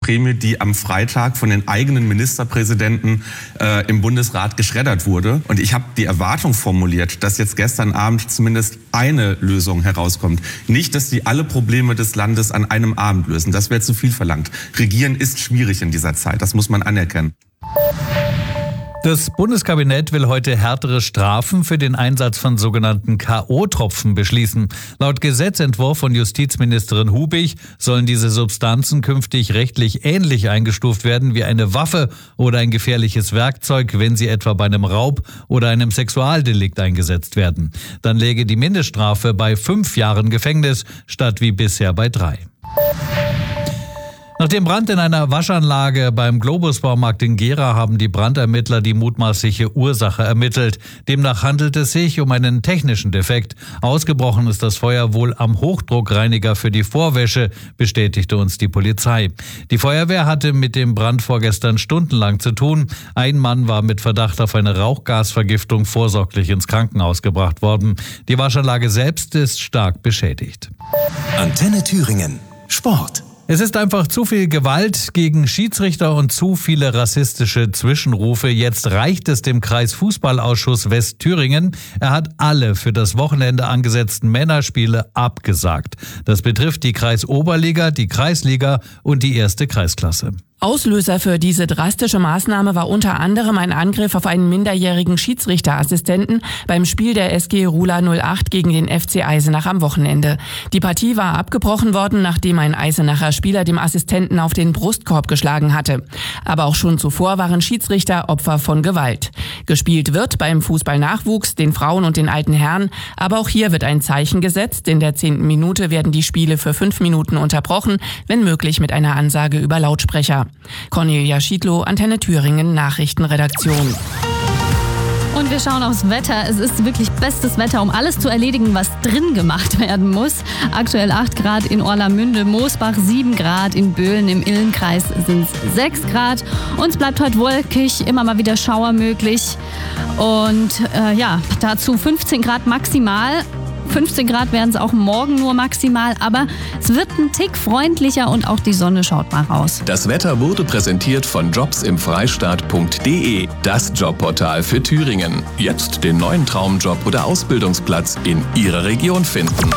Prämie, die am Freitag von den eigenen Ministerpräsidenten im Bundesrat geschreddert wurde. Und ich habe die Erwartung formuliert, dass jetzt gestern Abend zumindest eine Lösung herauskommt. Nicht, dass sie alle Probleme des Landes an einem Abend lösen. Das wäre zu viel verlangt. Regieren ist schwierig in dieser Zeit. Das muss man anerkennen. Das Bundeskabinett will heute härtere Strafen für den Einsatz von sogenannten K.O.-Tropfen beschließen. Laut Gesetzentwurf von Justizministerin Hubig sollen diese Substanzen künftig rechtlich ähnlich eingestuft werden wie eine Waffe oder ein gefährliches Werkzeug, wenn sie etwa bei einem Raub oder einem Sexualdelikt eingesetzt werden. Dann läge die Mindeststrafe bei 5 Jahren Gefängnis statt wie bisher bei 3. Nach dem Brand in einer Waschanlage beim Globus-Baumarkt in Gera haben die Brandermittler die mutmaßliche Ursache ermittelt. Demnach handelt es sich um einen technischen Defekt. Ausgebrochen ist das Feuer wohl am Hochdruckreiniger für die Vorwäsche, bestätigte uns die Polizei. Die Feuerwehr hatte mit dem Brand vorgestern stundenlang zu tun. Ein Mann war mit Verdacht auf eine Rauchgasvergiftung vorsorglich ins Krankenhaus gebracht worden. Die Waschanlage selbst ist stark beschädigt. Antenne Thüringen. Sport. Es ist einfach zu viel Gewalt gegen Schiedsrichter und zu viele rassistische Zwischenrufe. Jetzt reicht es dem Kreisfußballausschuss Westthüringen. Er hat alle für das Wochenende angesetzten Männerspiele abgesagt. Das betrifft die Kreisoberliga, die Kreisliga und die 1. Kreisklasse. Auslöser für diese drastische Maßnahme war unter anderem ein Angriff auf einen minderjährigen Schiedsrichterassistenten beim Spiel der SG Rula 08 gegen den FC Eisenach am Wochenende. Die Partie war abgebrochen worden, nachdem ein Eisenacher Spieler dem Assistenten auf den Brustkorb geschlagen hatte. Aber auch schon zuvor waren Schiedsrichter Opfer von Gewalt. Gespielt wird beim Fußballnachwuchs, den Frauen und den alten Herren. Aber auch hier wird ein Zeichen gesetzt. In der 10. Minute werden die Spiele für 5 Minuten unterbrochen, wenn möglich mit einer Ansage über Lautsprecher. Cornelia Schiedlow, Antenne Thüringen, Nachrichtenredaktion. Und wir schauen aufs Wetter. Es ist wirklich bestes Wetter, um alles zu erledigen, was drin gemacht werden muss. Aktuell 8 Grad in Orlamünde, Moosbach 7 Grad, in Böhlen im Illenkreis sind es 6 Grad. Und es bleibt heute wolkig, immer mal wieder Schauer möglich. Und dazu 15 Grad maximal. 15 Grad werden es auch morgen nur maximal, aber es wird ein Tick freundlicher und auch die Sonne schaut mal raus. Das Wetter wurde präsentiert von jobsimfreistaat.de, das Jobportal für Thüringen. Jetzt den neuen Traumjob oder Ausbildungsplatz in Ihrer Region finden.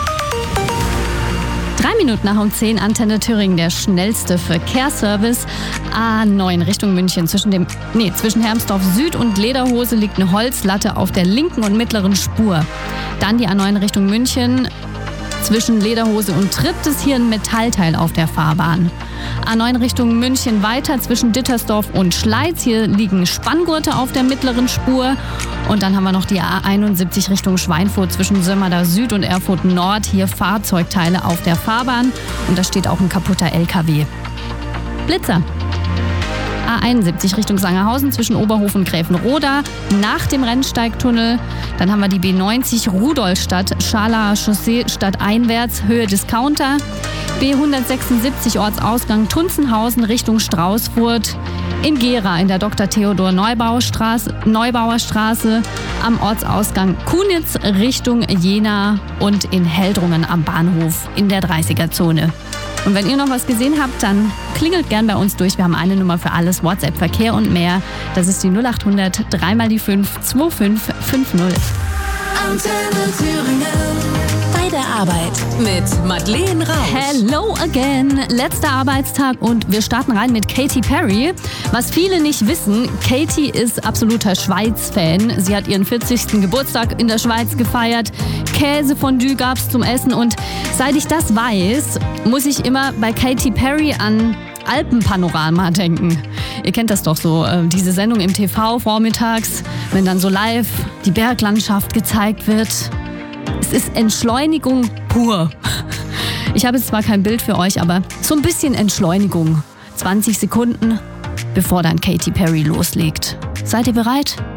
3 Minuten nach 10, Antenne Thüringen, der schnellste Verkehrsservice. A9 Richtung München. Zwischen Hermsdorf Süd und Lederhose liegt eine Holzlatte auf der linken und mittleren Spur. Dann die A9 Richtung München. Zwischen Lederhose und Tritt ist hier ein Metallteil auf der Fahrbahn. A9 Richtung München weiter zwischen Dittersdorf und Schleiz. Hier liegen Spanngurte auf der mittleren Spur. Und dann haben wir noch die A71 Richtung Schweinfurt zwischen Sömmerda Süd und Erfurt Nord. Hier Fahrzeugteile auf der Fahrbahn. Und da steht auch ein kaputter LKW. Blitzer. A71 Richtung Sangerhausen zwischen Oberhof und Gräfenroda nach dem Rennsteigtunnel. Dann haben wir die B90 Rudolstadt, Scharlauer Chaussee stadteinwärts, Höhe Discounter. B176 Ortsausgang Tunzenhausen Richtung Straußfurt. In Gera in der Dr. Theodor Neubauer Straße am Ortsausgang Kunitz Richtung Jena und in Heldrungen am Bahnhof in der 30er-Zone. Und wenn ihr noch was gesehen habt, dann klingelt gern bei uns durch. Wir haben eine Nummer für alles, WhatsApp, Verkehr und mehr. Das ist die 0800 3 mal die 5 2550. Antenne Thüringen. Bei der Arbeit mit Madeleine Rausch. Hello again. Letzter Arbeitstag und wir starten rein mit Katy Perry. Was viele nicht wissen, Katy ist absoluter Schweiz-Fan. Sie hat ihren 40. Geburtstag in der Schweiz gefeiert. Käsefondue gab's zum Essen und seit ich das weiß, muss ich immer bei Katy Perry an Alpenpanorama denken. Ihr kennt das doch so, diese Sendung im TV vormittags, wenn dann so live die Berglandschaft gezeigt wird. Es ist Entschleunigung pur. Ich habe jetzt zwar kein Bild für euch, aber so ein bisschen Entschleunigung. 20 Sekunden, bevor dann Katy Perry loslegt. Seid ihr bereit?